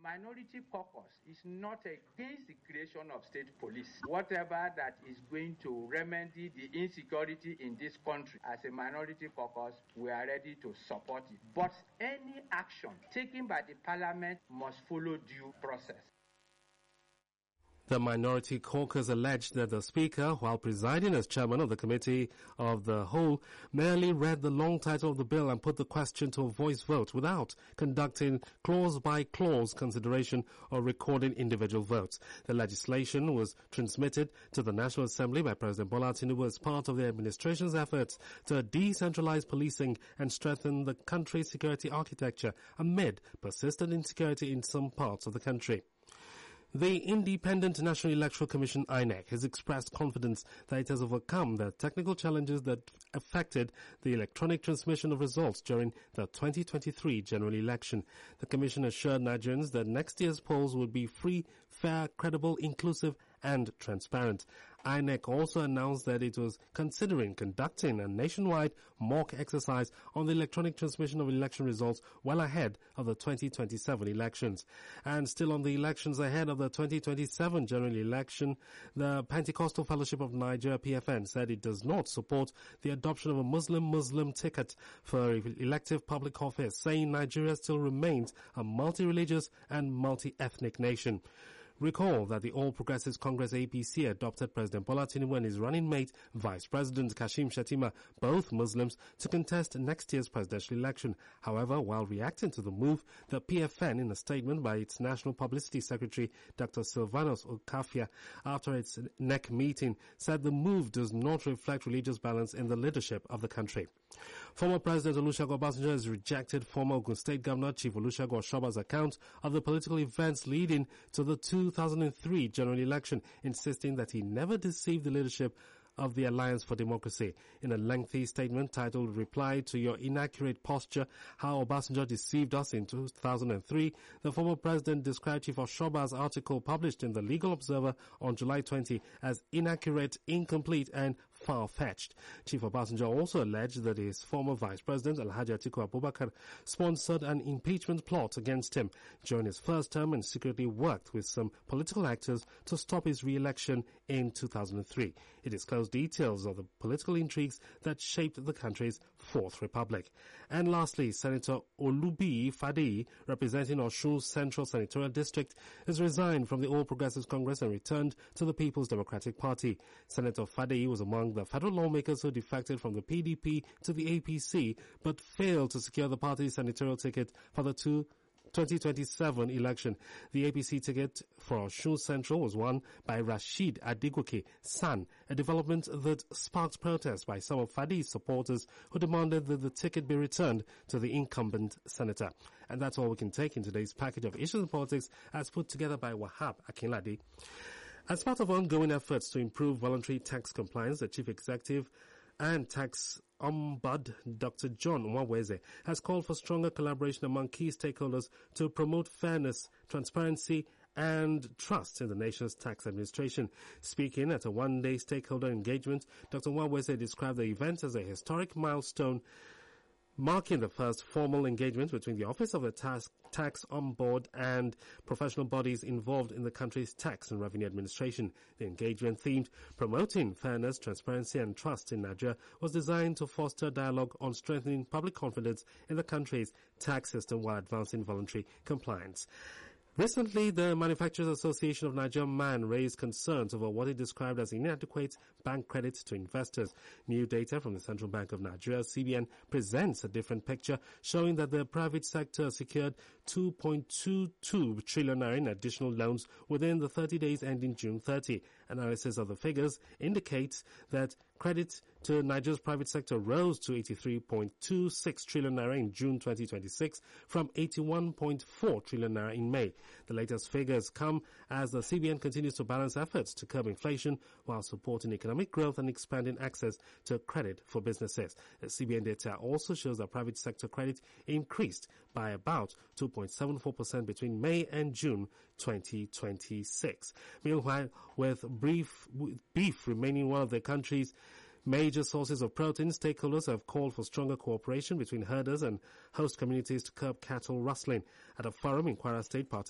Minority caucus is not against the creation of state police. Whatever that is going to remedy the insecurity in this country, as a minority caucus, we are ready to support it. But any action taken by the parliament must follow due process. The minority caucus alleged that the Speaker, while presiding as chairman of the Committee of the Whole, merely read the long title of the bill and put the question to a voice vote without conducting clause-by-clause consideration or recording individual votes. The legislation was transmitted to the National Assembly by President Bola Tinubu as part of the administration's efforts to decentralize policing and strengthen the country's security architecture amid persistent insecurity in some parts of the country. The Independent National Electoral Commission, INEC, has expressed confidence that it has overcome the technical challenges that affected the electronic transmission of results during the 2023 general election. The Commission assured Nigerians that next year's polls would be free, fair, credible, inclusive, and transparent. INEC also announced that it was considering conducting a nationwide mock exercise on the electronic transmission of election results well ahead of the 2027 elections. And still on the elections ahead of the 2027 general election, the Pentecostal Fellowship of Nigeria, PFN, said it does not support the adoption of a Muslim ticket for elective public office, saying Nigeria still remains a multi-religious and multi-ethnic nation. Recall that the All Progressives Congress APC adopted President Bola Tinubu and his running mate, Vice President Kashim Shettima, both Muslims, to contest next year's presidential election. However, while reacting to the move, the PFN, in a statement by its National Publicity Secretary, Dr. Silvanus Okafia, after its NEC meeting, said the move does not reflect religious balance in the leadership of the country. Former President Olusegun Obasanjo has rejected former Ogun State Governor Chief Olusegun Osoba's account of the political events leading to the 2003 general election, insisting that he never deceived the leadership of the Alliance for Democracy. In a lengthy statement titled Reply to Your Inaccurate Posture, How Obasanjo Deceived Us in 2003, the former president described Chief Osoba's article published in the Legal Observer on July 20 as inaccurate, incomplete, and far-fetched. Chief Obasanjo also alleged that his former vice president, Alhaji Atiku Abubakar, sponsored an impeachment plot against him during his first term and secretly worked with some political actors to stop his re-election in 2003. It disclosed details of the political intrigues that shaped the country's Fourth Republic. And lastly, Senator Olubi Fadeyi, representing Osun Central Senatorial District, has resigned from the All Progressives Congress and returned to the People's Democratic Party. Senator Fadeyi was among the federal lawmakers who defected from the PDP to the APC, but failed to secure the party's senatorial ticket for the 2027 election. The APC ticket for Osun Central was won by Rashid Adigwoke San, a development that sparked protests by some of Fadeyi's supporters who demanded that the ticket be returned to the incumbent senator. And that's all we can take in today's package of issues and politics as put together by Wahab Akinlade. As part of ongoing efforts to improve voluntary tax compliance, the Chief Executive and Tax Ombud, Dr. John Nwaweze, has called for stronger collaboration among key stakeholders to promote fairness, transparency, and trust in the nation's tax administration. Speaking at a one-day stakeholder engagement, Dr. Nwaweze described the event as a historic milestone, marking the first formal engagement between the Office of the Tax Ombud and professional bodies involved in the country's tax and revenue administration. The engagement, themed Promoting Fairness, Transparency and Trust in Nigeria, was designed to foster dialogue on strengthening public confidence in the country's tax system while advancing voluntary compliance. Recently, the Manufacturers Association of Nigeria MAN raised concerns over what it described as inadequate bank credit to investors. New data from the Central Bank of Nigeria, CBN, presents a different picture, showing that the private sector secured 2.22 trillion naira in additional loans within the 30 days ending June 30. Analysis of the figures indicates that credit to Nigeria's private sector rose to 83.26 trillion naira in June 2026 from 81.4 trillion naira in May. The latest figures come as the CBN continues to balance efforts to curb inflation while supporting economic growth and expanding access to credit for businesses. The CBN data also shows that private sector credit increased by about 2.74% between May and June 2026. Meanwhile, with beef remaining one of the country's major sources of protein, stakeholders have called for stronger cooperation between herders and host communities to curb cattle rustling. At a forum in Kwara State,